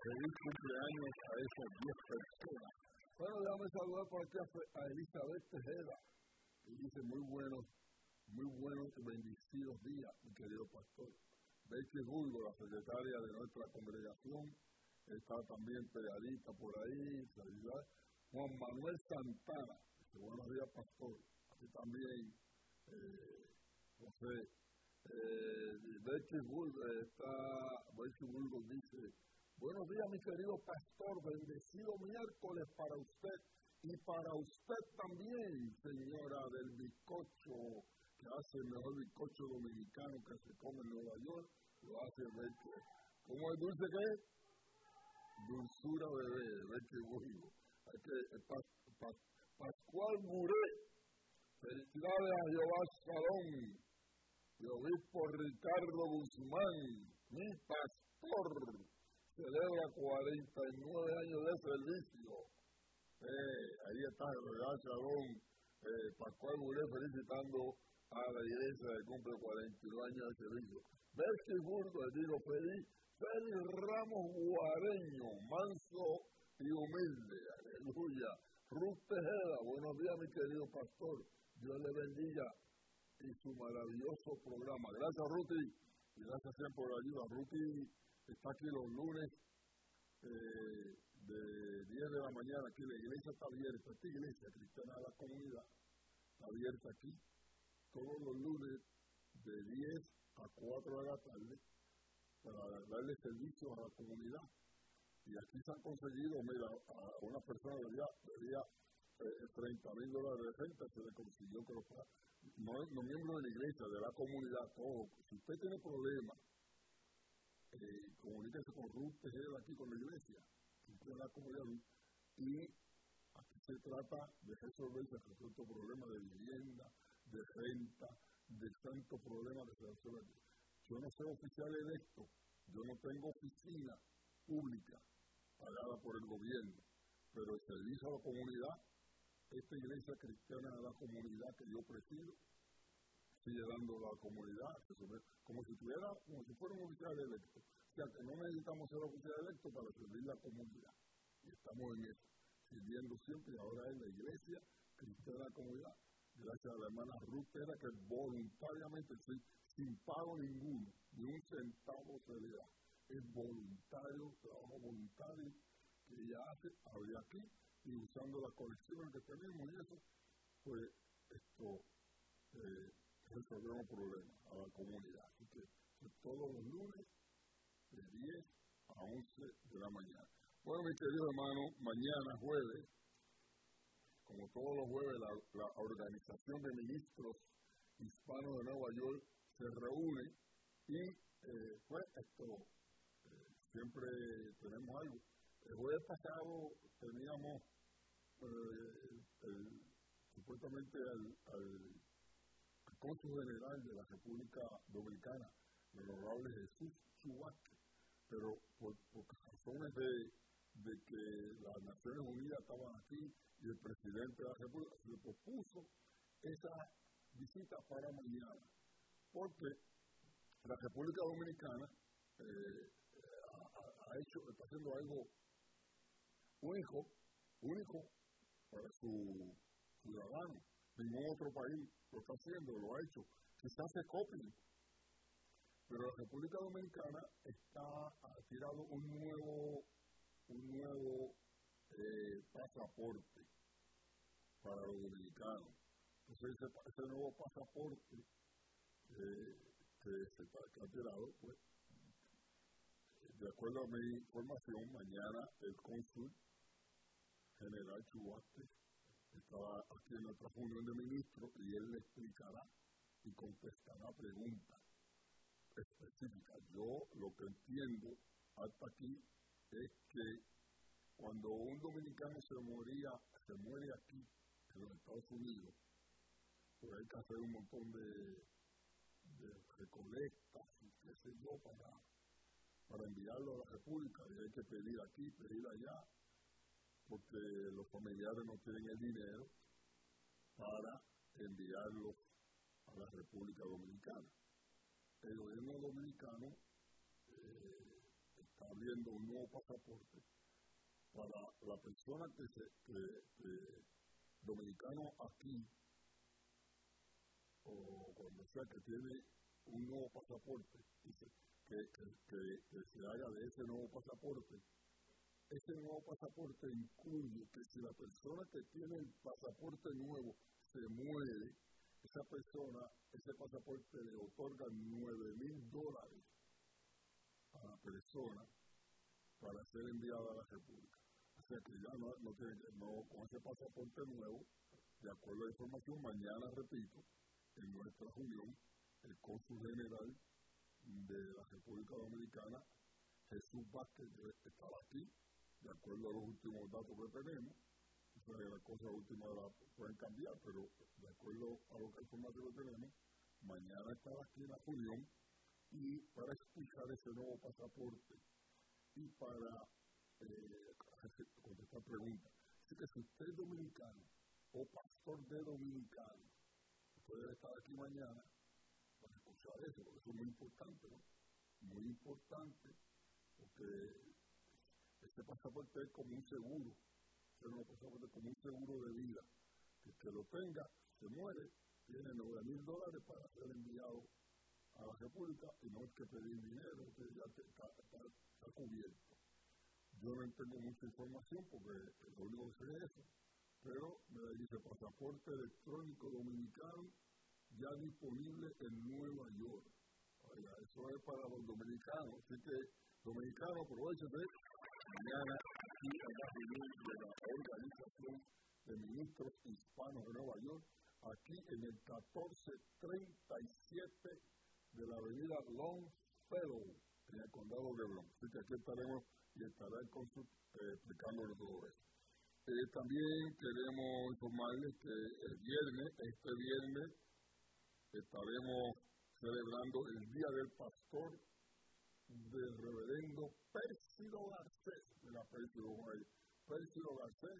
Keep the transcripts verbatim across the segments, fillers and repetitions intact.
Feliz cumpleaños a esas diez personas. Bueno, déjame saludar por aquí a Elizabeth Tejeda. Y dice, muy buenos, muy buenos y bendecidos días, mi querido pastor. Becky Bulgo, la secretaria de nuestra congregación, está también pegadita por ahí. Saludar. Juan Manuel Santana, dice, buenos días, pastor. Aquí también, eh, José. Eh, Becky Bulgo, está, Becky Bulgo dice, buenos días, mi querido pastor, bendecido miércoles para usted y para usted también, señora del bizcocho, que hace el mejor bizcocho dominicano que se come en Nueva York, lo hace Becky. ¿Cómo es dulce que es? Dulzura bebé, Becky Bulgo. Hay que, pa, pa, Pascual Muré, felicidades a Jehová Salón, y obispo Ricardo Guzmán, mi pastor. Celebra cuarenta y nueve años de servicio. Eh, ahí está el Real Salón, eh, Pascual Muré felicitando a la iglesia que cumple cuarenta y nueve años de servicio. Becky Burgo, le digo feliz, feliz Ramos Guareño, manso y humilde, aleluya. Ruth Tejeda, buenos días mi querido pastor, Dios le bendiga y su maravilloso programa. Gracias Ruti, y gracias siempre por la ayuda. Ruti está aquí los lunes eh, de diez de la mañana, aquí la iglesia está abierta, esta iglesia cristiana de la comunidad está abierta aquí todos los lunes de diez a cuatro de la tarde para darle servicio a la comunidad. Y aquí se han conseguido, mira, a una persona debía, debía eh, treinta mil dólares de renta, se le consiguió, pero para, no, no miembros de la iglesia, de la comunidad, todo. Si usted tiene problemas, Eh, comuníquese con Ruth Tejeda aquí con la iglesia, con la comunidad, y aquí se trata de resolver ciertos problemas de vivienda, de renta, de tantos problemas de relación. Yo no soy oficial electo, yo no tengo oficina pública pagada por el gobierno, pero el servicio a la comunidad, esta iglesia cristiana de la comunidad que yo presido, sigue dando a la comunidad, como si tuviera, como si fuera un oficial electo. O sea, que no necesitamos ser oficial electo para servir la comunidad. Y estamos en eso, sirviendo siempre, y ahora en la iglesia cristiana de la comunidad. Gracias a la hermana Ruth Tejeda, que voluntariamente, sin, sin pago ninguno, ni un centavo se le da. Es voluntario, trabajo voluntario que ella hace, habría aquí, y usando las colecciones que tenemos y eso, pues esto, eh, resolvemos problemas a la comunidad. Así que, que todos los lunes de diez a once de la mañana. Bueno, mis queridos hermanos, mañana jueves, como todos los jueves, la, la Organización de Ministros Hispanos de Nueva York se reúne y eh, pues esto, eh, siempre tenemos algo. El jueves pasado teníamos eh, el, supuestamente al, al Cónsul General de la República Dominicana, el honorable Jesús Chubaque, pero por, por razones de, de que las Naciones Unidas estaban aquí y el presidente de la República se le propuso esa visita para mañana, porque la República Dominicana eh, ha, ha hecho, está haciendo algo único, único para su ciudadanos. Ningún otro país lo está haciendo, lo ha hecho. Quizás se copien. Pero la República Dominicana está, ha tirado un nuevo, un nuevo eh, pasaporte para los dominicanos. Entonces ese, ese nuevo pasaporte eh, que se que ha tirado, pues, de acuerdo a mi información, mañana el cónsul general Chubaque estaba aquí en nuestra reunión de ministros y él le explicará y contestará preguntas específicas. Yo lo que entiendo hasta aquí es que cuando un dominicano se moría, se muere aquí en los Estados Unidos, pues hay que hacer un montón de, de recolectas y qué sé yo para, para enviarlo a la República, y hay que pedir aquí, pedir allá, porque los familiares no tienen el dinero para enviarlo a la República Dominicana. El gobierno dominicano eh, está haciendo un nuevo pasaporte para la persona que se, que, que dominicano aquí, o cuando sea que tiene un nuevo pasaporte, dice, que, que, que, que se haga de ese nuevo pasaporte. Ese nuevo pasaporte incluye que si la persona que tiene el pasaporte nuevo se muere, esa persona, ese pasaporte le otorga nueve mil dólares a la persona para ser enviada a la República. O sea que ya no, no tiene, no, con ese pasaporte nuevo, de acuerdo a la información, mañana, repito, en nuestra reunión, el cónsul general de la República Dominicana, Jesús Vázquez, debe estar aquí, de acuerdo a los últimos datos que tenemos. O sea, las cosas últimas la pueden cambiar, pero de acuerdo a lo que información que tenemos, mañana estará aquí en la reunión y para explicar ese nuevo pasaporte y para eh, contestar preguntas. Así que si usted es dominicano o pastor de dominicano, puede estar aquí mañana para escuchar eso, porque eso es muy importante, ¿no? Muy importante, porque este pasaporte es como un seguro, este nuevo pasaporte es como un seguro de vida, que el que lo tenga, se muere, tiene nueve mil dólares para ser enviado a la República y no hay que pedir dinero, que ya está, está, está cubierto. Yo no tengo mucha información porque lo único que sé es eso, pero me dice pasaporte electrónico dominicano ya disponible en Nueva York. Oiga, eso es para los dominicanos, así que dominicanos, aprovechen mañana aquí en la reunión de la Organización de Ministros Hispanos de Nueva York, aquí en el catorce treinta y siete de la avenida Longfellow, en el condado de Bronx. Así que aquí estaremos y estará el cónsul eh, explicándole todo eso. Eh, también queremos informarles que el viernes, este viernes, estaremos celebrando el Día del Pastor del Reverendo Pérsido Garcés, de la Pérsido Pérsido Garcés,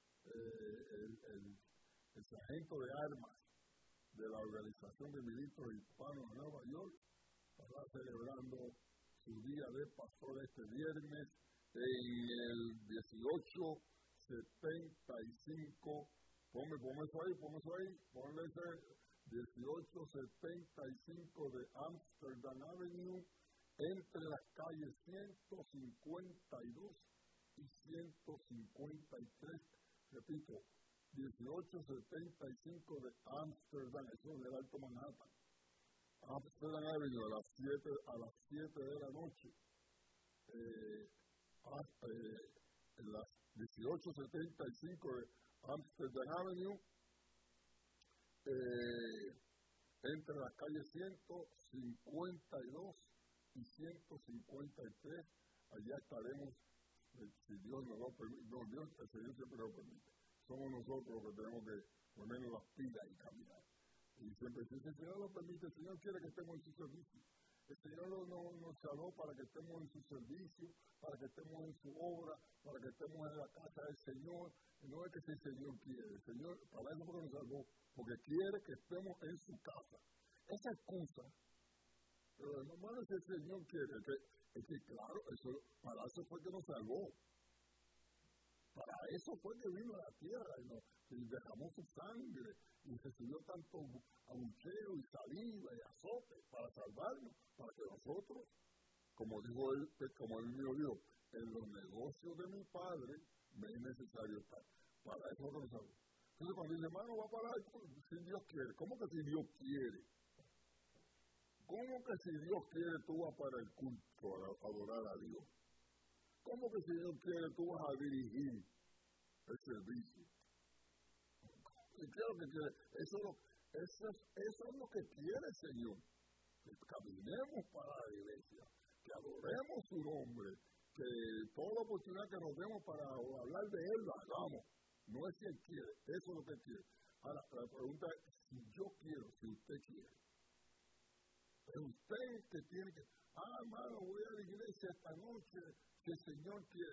eh, el, el, el sargento de armas de la Organización de Ministros Hispanos de Nueva York, estará celebrando su Día de Pastor este viernes en el dieciocho setenta y cinco, ponme, ponme eso ahí, ponme eso ahí, ponle ese dieciocho setenta y cinco de Amsterdam Avenue, entre las calles ciento cincuenta y dos y ciento cincuenta y tres, repito, dieciocho setenta y cinco de Amsterdam, eso es el Alto Manhattan, Amsterdam Avenue, a las siete, a las siete de la noche, eh, hasta, eh, en las dieciocho setenta y cinco de Amsterdam Avenue, eh, entre las calles ciento cincuenta y dos y ciento cincuenta y tres, allá estaremos, eh, si Dios nos lo permite, no, Dios, el Señor siempre lo permite, somos nosotros los que tenemos que ponernos las pilas y caminar. Y siempre dice, el Señor lo permite, el Señor quiere que estemos en su servicio. El Señor nos, nos salvó para que estemos en su servicio, para que estemos en su obra, para que estemos en la casa del Señor. Y no es que si el Señor quiere, el Señor, para eso porque nos salvó, porque quiere que estemos en su casa. Esa excusa, pero hermano, si el Señor quiere, es que, es que claro, eso, para eso fue que nos salvó. Para eso fue que vino a la tierra y, nos, y derramó su sangre y recibió tanto abucheo y saliva y azote para salvarnos, para que nosotros, como dijo él, como él me dijo, en los negocios de mi padre me es necesario estar. Para eso no nos salvó. Entonces cuando dice, hermano, va a parar si Dios quiere. ¿Cómo que si Dios quiere? ¿Cómo que si Dios quiere tú vas para el culto a adorar a Dios? ¿Cómo que si Dios quiere tú vas a dirigir el servicio? ¿Y qué es lo que quiere? Eso, eso, eso es lo que quiere el Señor. Que caminemos para la iglesia, que adoremos su nombre, que toda la oportunidad que nos demos para hablar de Él la hagamos. No es si Él quiere, eso es lo que quiere. Ahora, la pregunta es si yo quiero, si usted quiere. Es usted que tiene que, ah, hermano, voy a la iglesia esta noche, que el Señor quiere.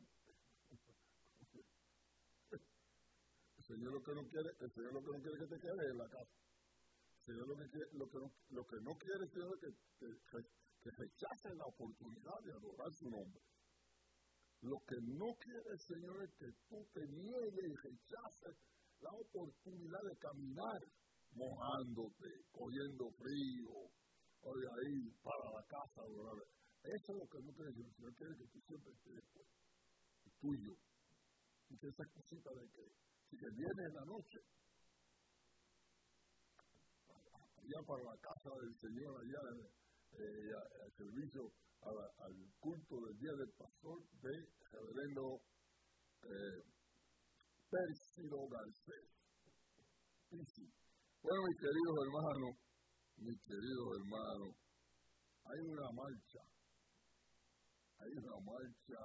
El Señor lo que no quiere, el Señor lo que no quiere es que te quedes en la casa. El Señor lo que, quiere, lo que, no, lo que no quiere es que, que, que, que rechacen la oportunidad de adorar su nombre. Lo que no quiere el Señor es que tú te niegues y rechaces la oportunidad de caminar mojándote, cogiendo frío, o de ahí para la casa. ¿verdad? Eso es lo que no quiere el Señor. El Señor quiere que tú siempre estés después, tuyo. Y que esa cosita de que si te viene en la noche, allá para la casa del Señor, allá eh, al servicio, a la, al culto del día del pastor de reverendo eh, Pércido Garcés. Sí. Bueno, mis queridos hermanos, mis queridos hermanos, hay una marcha, hay una marcha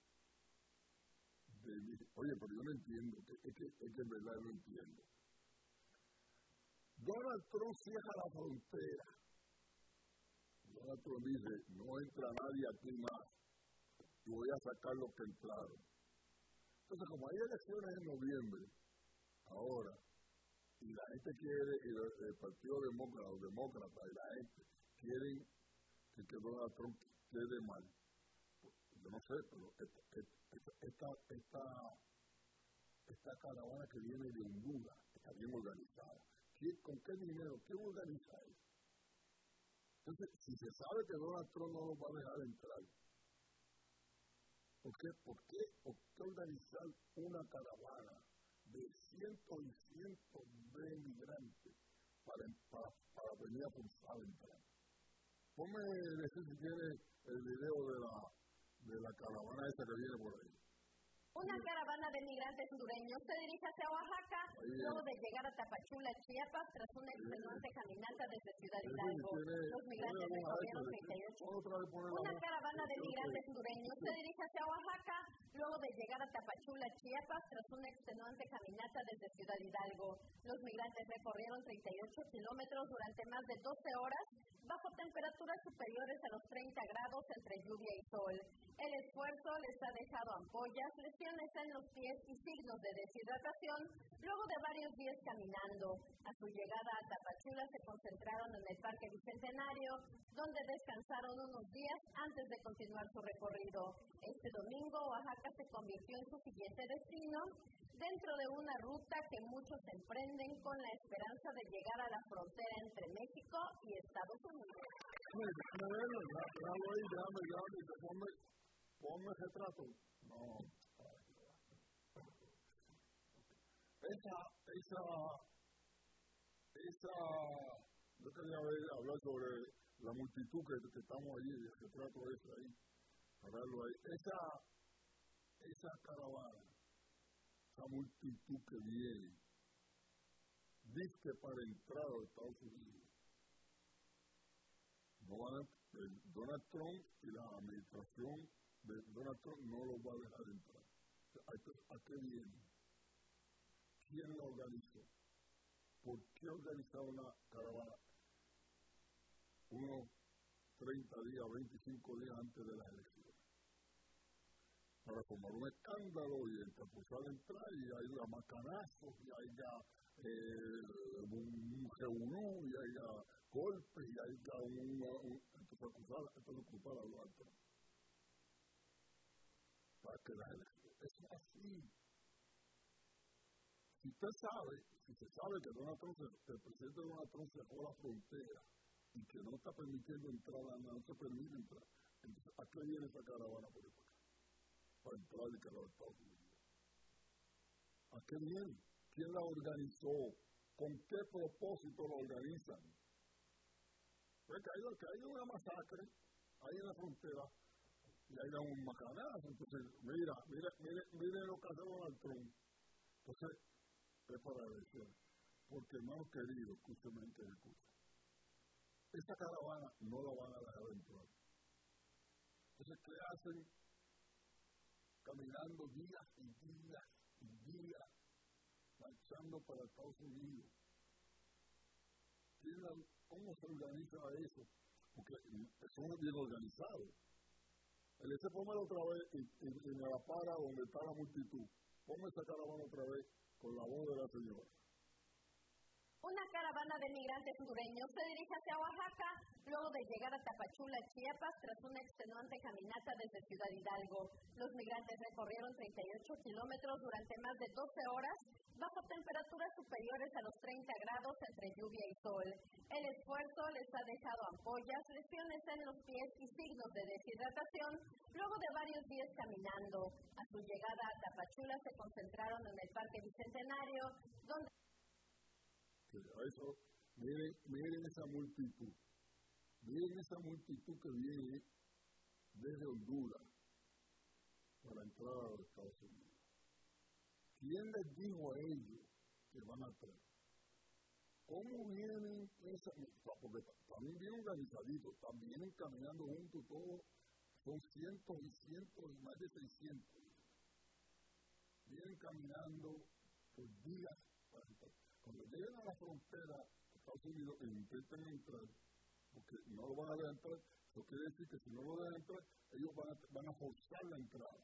de... Oye, pero yo no entiendo, es que, es que en verdad no entiendo. Donald Trump cierra la frontera. Donald Trump dice, no entra nadie aquí más, y voy a sacar los que entraron. Entonces, como hay elecciones en noviembre, ahora, y la gente quiere, y el, el Partido Demócrata, los demócratas y la gente quieren que, que Donald Trump quede mal. Yo no sé, pero esta, esta, esta, esta, esta caravana que viene de Honduras está bien organizada. ¿Con qué dinero? ¿Quién organiza eso? Entonces, si se sabe que Donald Trump no los va a dejar entrar, ¿por qué, por qué, por qué organizar una caravana de cientos y cientos de migrantes para, para, para venir a forzar a entrar? Ponme, decir si quiere, el video de la, de la caravana esa que viene por ahí. Una caravana de migrantes hondureños se dirige hacia Oaxaca luego de llegar a Tapachula, Chiapas, tras una extenuante caminata desde Ciudad Hidalgo. Los migrantes recorrieron treinta y ocho. Una caravana de migrantes hondureños se dirige hacia Oaxaca luego de llegar a Tapachula, Chiapas, tras una extenuante caminata desde Ciudad Hidalgo. Los migrantes recorrieron treinta y ocho kilómetros durante más de doce horas bajo temperaturas superiores a los treinta grados entre lluvia y sol. El esfuerzo les ha dejado ampollas, lesiones en los pies y signos de deshidratación luego de varios días caminando. A su llegada a Tapachula se concentraron en el Parque Bicentenario, donde descansaron unos días antes de continuar su recorrido. Este domingo, Oaxaca se convirtió en su siguiente destino, dentro de una ruta que muchos emprenden con la esperanza de llegar a la frontera entre México y Estados Unidos. Ponme retrato. No. Esa, esa, esa, yo quería ver, hablar sobre la multitud que, que estamos allí, el retrato ese ahí, pararlo ahí. Esa, esa caravana, esa multitud que viene, dice para entrar a Estados Unidos. No van a, el Donald Trump y la administración de Donald Trump no los va a dejar entrar. ¿A qué viene? ¿Quién lo organizó? ¿Por qué organizar una caravana unos treinta días, veinticinco días antes de las elecciones? Para formar un escándalo y impulsar la entrada y haya macanazos y haya eh, un reunú y haya golpes y haya un... un entonces acusar, entonces ocupar a Donald Trump. Para que las elecciones, eso es así. Si usted sabe, si se sabe que Donald Trump, el presidente Donald Trump cerró la frontera y que no está permitiendo entrar, no se permite entrar, entonces ¿a qué viene esa caravana por acá? Para entrar y que los Estados Unidos. ¿A qué viene? ¿Quién la organizó? ¿Con qué propósito la organizan? Pues que hay, que hay una masacre ahí en la frontera y hay un macanazo. Entonces, mira, mira, mire, mire lo que hace Donald Trump. Entonces, es para decir, porque hermanos queridos, escúcheme en que escucha. Esta caravana no la van a dejar entrar. Entonces, ¿qué hacen? Caminando días y días y días, marchando para Estados Unidos. ¿Cómo se organiza eso? Porque eso no es bien organizado. Él dice, póngalo otra vez y, y, y me la para donde está la multitud. Ponme esa caravana otra vez con la voz de la señora. Una caravana de migrantes hondureños se dirige hacia Oaxaca luego de llegar a Tapachula, Chiapas, tras una extenuante caminata desde Ciudad Hidalgo. Los migrantes recorrieron treinta y ocho kilómetros durante más de doce horas bajo temperaturas superiores a los treinta grados entre lluvia y sol. El esfuerzo les ha dejado ampollas, lesiones en los pies y signos de deshidratación luego de varios días caminando. A su llegada a Tapachula se concentraron en el Parque Bicentenario, donde... A eso, miren, miren esa multitud, miren esa multitud que viene desde Honduras para entrar a los Estados Unidos. ¿Quién les dijo a ellos que van a traer? ¿Cómo vienen esa? Porque también vienen organizaditos, también vienen caminando juntos todos, son cientos y cientos y más de seiscientos. Vienen caminando por días para entrar. Cuando lleguen a la frontera de Estados Unidos e intenten entrar, porque no lo van a dejar entrar, eso quiere decir que si no lo dejan entrar, ellos van a, van a forzar la entrada.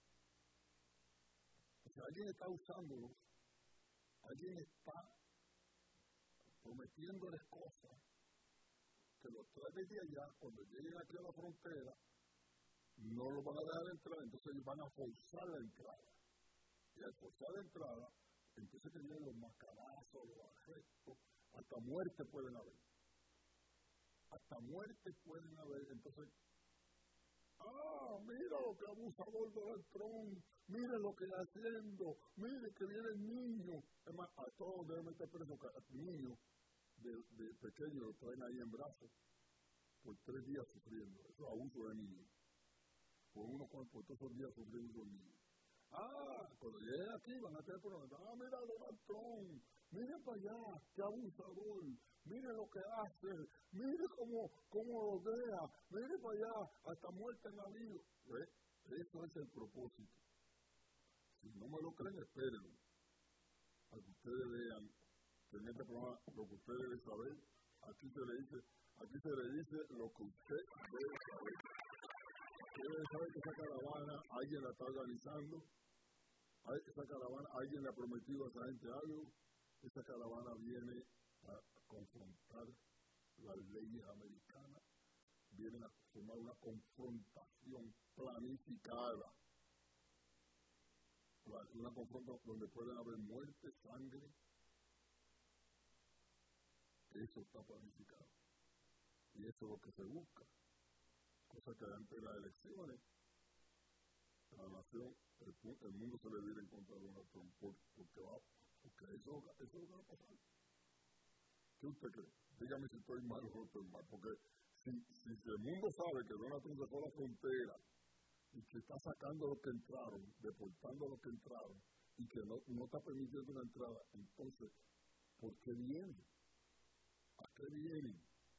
O sea, alguien está usándolo, alguien está prometiéndoles cosas que los trae desde allá, cuando lleguen aquí a la frontera, no lo van a dejar entrar, entonces ellos van a forzar la entrada. Y al forzar la entrada, entonces que vienen los mascarazos, los arrestos, hasta muerte pueden haber. Hasta muerte pueden haber. Entonces, ah, mira lo que abusador Donald Trump, mire lo que está haciendo, mire que viene el niño. Es más, a todos deben meter preso, a niños de, de pequeños los traen ahí en brazos por tres días sufriendo. Eso es abuso de niños. Por uno por todos esos días sufriendo los niños. Ah, cuando lleguen aquí van a tener problemas. Ah, mira Donald Trump, mire para allá, qué abusador, mire lo que hace, mire cómo, cómo lo deja, mire para allá, hasta muerte en la vida. ¿Ves? Eso es el propósito. Si no me lo creen, espérenlo. A que ustedes vean que en este programa lo que ustedes deben saber, aquí se le dice, aquí se le dice lo que usted debe saber. Usted debe saber que esa caravana alguien la está organizando. Esa caravana, alguien le ha prometido a esa gente algo. Esa caravana viene a confrontar las leyes americanas, viene a formar una confrontación planificada. Una confrontación donde pueden haber muerte, sangre. Eso está planificado. Y eso es lo que se busca. Cosa que antes de las elecciones, la nación, el, el mundo se le viene en contra de Donald Trump, porque, va, porque eso, eso es lo que va a pasar. ¿Qué usted cree? Dígame si estoy mal o no estoy mal, porque si, si el mundo sabe que Donald Trump dejó la frontera y que está sacando a los que entraron, deportando a los que entraron, y que no, no está permitiendo una entrada, entonces, ¿por qué vienen? ¿A qué vienen?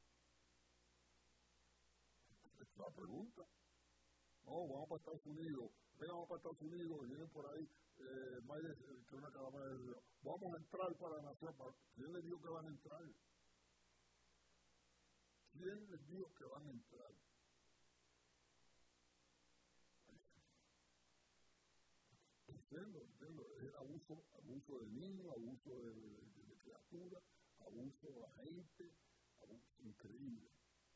Esa es la pregunta. No, vamos para Estados Unidos, venga, vamos para Estados Unidos, y vienen por ahí, eh, más de, que una caravana de Dios. Vamos a entrar para la nación. Para... ¿Quién les dijo que van a entrar? ¿Quién les dijo que van a entrar? Entiendo, entiendo, es abuso, abuso de niños, abuso de, de, de, de criaturas, abuso de la gente, abuso increíble.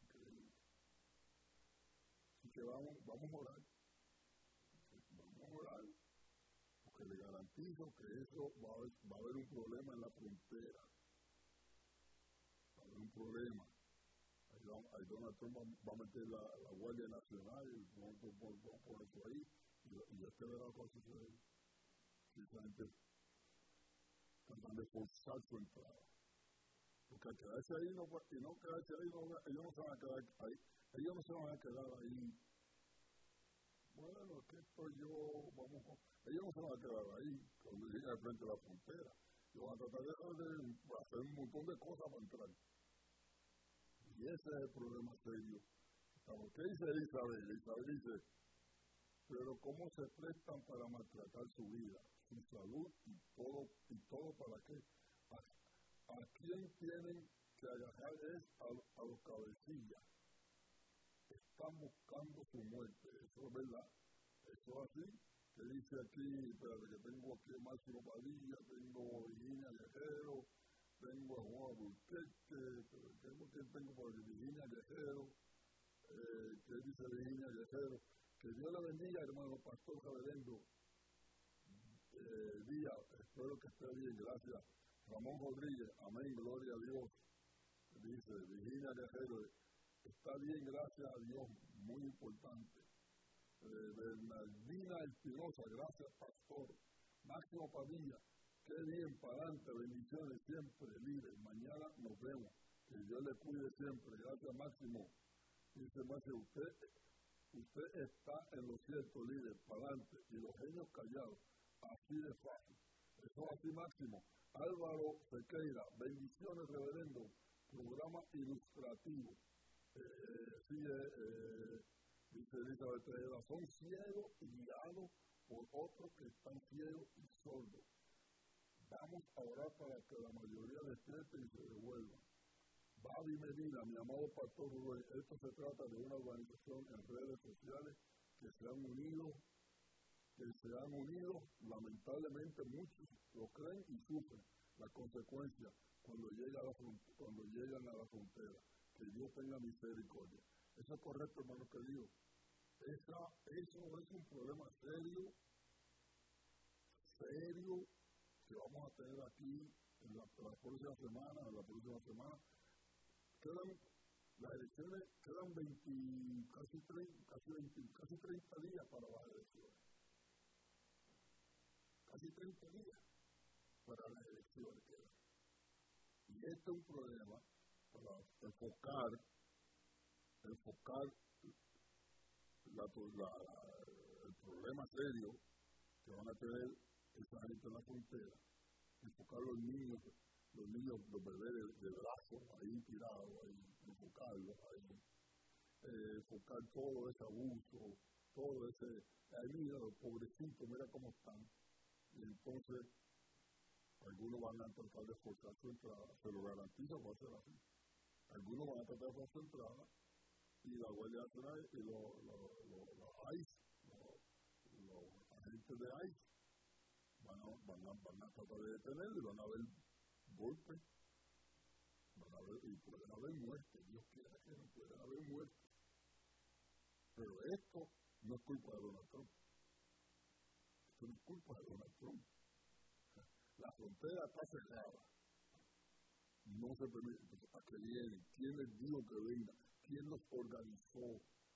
Que vamos, vamos a orar, vamos a orar, porque le garantizo que eso va a haber, va a haber un problema en la frontera, va a haber un problema. Ahí, va, ahí Donald Trump va, va a meter la, la Guardia Nacional, y vamos a poner eso ahí, y, y este verá lo que va a suceder. Si esa gente tratan de forzar su entrada. Porque al quedarse ahí, no, y no quedarse ahí, no, ellos no se van a quedar ahí. Ellos no se van a quedar ahí. Bueno, aquí estoy yo, vamos. Ellos no se van a quedar ahí cuando lleguen al frente de la frontera. Ellos van a tratar de, de hacer un montón de cosas para entrar. Y ese es el problema serio. ¿Qué dice Isabel? Isabel dice, pero ¿cómo se prestan para maltratar su vida, su salud y todo, y todo para qué? ¿A, a quién tienen que agarrar es a, a los cabecillas? Están buscando su muerte, eso es verdad, eso es así, que dice aquí, espérate que tengo aquí Máximo Padilla, tengo Virginia Guerrero, tengo a Juan Burquete, tengo que tengo por Virginia Guerrero, eh, que dice Virginia Guerrero, que Dios le bendiga, hermano pastor reverendo eh, Díaz, espero que esté bien, gracias. Ramón Rodríguez, amén, gloria a Dios, dice Virginia Guerrero, está bien, gracias a Dios, muy importante. Eh, Bernardina Espinosa, gracias pastor. Máximo Padilla, qué bien, para adelante, bendiciones siempre, líder. Mañana nos vemos. Que Dios le cuide siempre. Gracias, Máximo. Dice Máximo, usted, usted está en lo cierto, líder, para adelante. Y los genios callados, así de fácil. Eso es así, Máximo. Álvaro Sequeira, bendiciones, reverendo. Programa ilustrativo. Eh, sí, eh, eh, dice Elizabeth Tejeda, son ciegos y guiados por otros que están ciegos y sordos. Vamos a orar para que la mayoría despierte y se devuelvan. Babi Medina, mi amado pastor Rubén, esto se trata de una organización en redes sociales que se han unido, que se han unido, lamentablemente muchos lo creen y sufren las consecuencias cuando, llega a la frontera, cuando llegan a la frontera. Que Dios tenga misericordia. Eso es correcto, hermano querido. Esa, eso es un problema serio, serio, que vamos a tener aquí en la, la próxima semana, en la próxima semana. Quedan, las elecciones, quedan veinte, casi, treinta, casi, veinte, casi treinta días para las elecciones. Casi treinta días para las elecciones quedan. Y este es un problema para enfocar, enfocar La, la, el problema serio que van a tener esa gente en la frontera, enfocar los niños, los niños, los bebés de, de brazos ahí tirados, ahí, enfocarlos ahí, eh, enfocar todo ese abuso, todo ese, ahí mira los pobrecitos, mira cómo están, y entonces algunos van a tratar de forzar su entrada, se lo garantizo, va a ser así, algunos van a tratar de forzar su entrada, y la Guardia Nacional y los lo, lo, lo ICE, los lo agentes de ICE van a, van, a, van a tratar de detenerlo y van a haber golpes, van a haber, y pueden haber muertes, Dios quiera que no pueden haber muertes. Pero esto no es culpa de Donald Trump. Esto no es culpa de Donald Trump. La frontera está cerrada. No se permite. ¿A qué vienen? ¿Quién les dijo que venga? ¿Quién los organizó?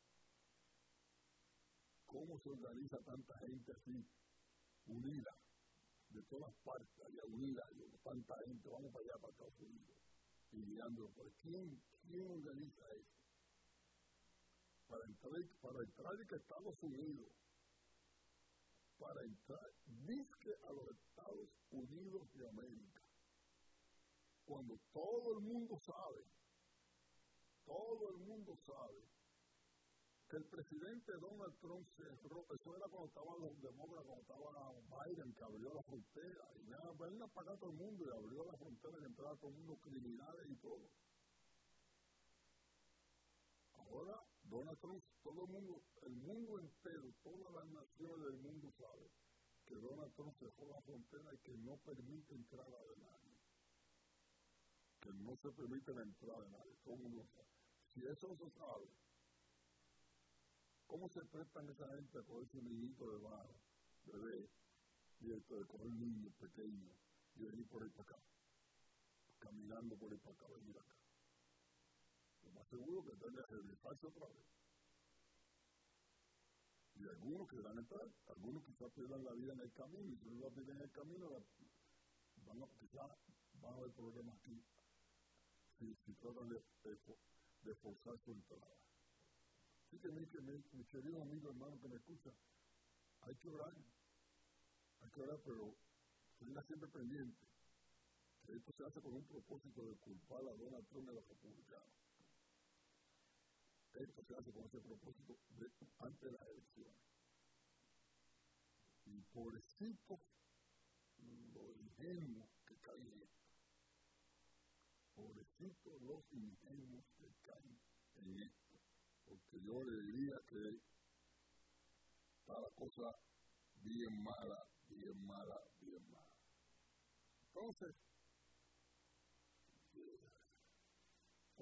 ¿Cómo se organiza tanta gente así, unida, de todas partes, allá unida, tanta gente, vamos para allá, para Estados Unidos, y guiando? ¿Quién, ¿Quién organiza eso? Para entrar, para entrar en Estados Unidos, para entrar, dice a los Estados Unidos de América, cuando todo el mundo sabe, todo el mundo sabe que el presidente Donald Trump cerró, eso era cuando estaban los demócratas, cuando estaba Biden, que abrió la frontera, y nada, ven a pagar a todo el mundo, y abrió la frontera y entraba todo el mundo, criminales y todo. Ahora, Donald Trump, todo el mundo, el mundo entero, todas las naciones del mundo saben que Donald Trump cerró la frontera y que no permite entrada de nadie. Que no se permite la entrada de nadie, todo el mundo sabe. Si eso no se sabe, ¿cómo se prestan esa gente a coger su niñito de barro, bebé, y esto de coger niños pequeños y venir por ahí para acá, caminando por ahí para acá, venir acá? Lo más seguro que tenga que regresarse otra vez. Y algunos que van a entrar, algunos quizás pierdan la vida en el camino, y si no la pierden en el camino, la, van a, quizás van a haber problemas aquí. Si, si tratan de, de, de forzar su entrada. Así que mi, mi, mi querido amigo, hermano que me escucha, hay que orar, hay que orar, pero tenga siempre pendiente que esto se hace con un propósito de culpar a Donald Trump y a los republicanos. Esto se hace con ese propósito de, antes de las elecciones. Y pobrecitos los ingenuos que caen en esto. Pobrecitos los ingenuos que caen en esto, porque yo le diría que está la cosa bien mala, bien mala, bien mala. Entonces,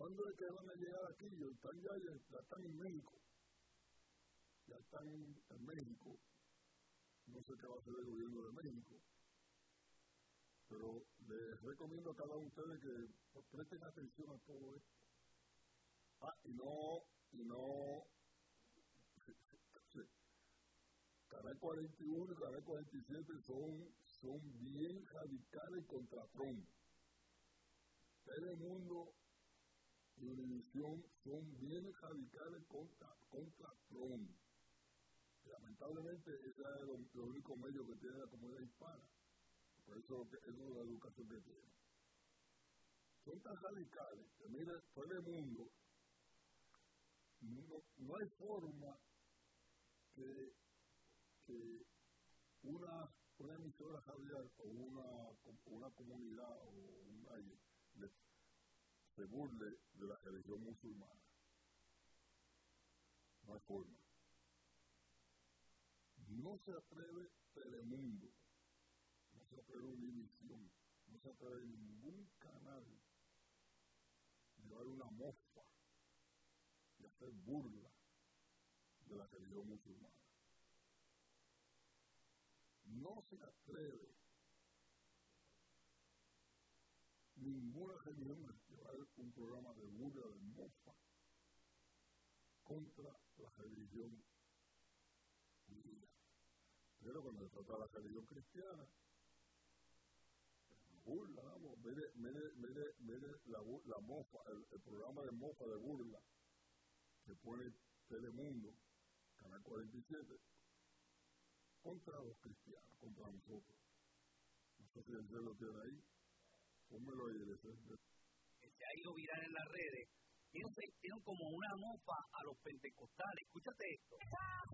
¿Cuándo es que van a llegar aquí? Están ya, ya, ya están en México. Ya están en, en México. No sé qué va a hacer el gobierno de México. Pero les recomiendo a cada uno de ustedes que pues, presten atención a todo esto. Ah, y no, y no, sí, Canal cuarenta y uno y Canal cuarenta y siete son, son bien radicales contra Trump. Telemundo y Univisión son bien radicales contra, contra Trump. Y lamentablemente ese es el, el único medio que tiene la comunidad hispana. Por eso es la educación que tiene. Son tan radicales que, mire, Telemundo, no, no hay forma que, que una, una emisora radial o una, una comunidad o una le, se burle de la religión musulmana. No hay forma. No se atreve Telemundo, no se atreve Univisión, no se atreve ningún canal llevar una mofa y hacer burla de la religión musulmana. No se atreve ninguna religión a llevar un programa de burla, de mofa contra la religión judía. Pero cuando se trata de la religión cristiana, burla, vamos, mire, mire, mire, mire la, la mofa, el, el programa de mofa de burla que pone Telemundo, Canal cuarenta y siete, contra los cristianos, contra nosotros. No sé si el cielo lo tiene ahí, pónmelo ahí. Se ha ido viral en las redes, tienen, tienen como una mofa a los pentecostales. Escúchate esto.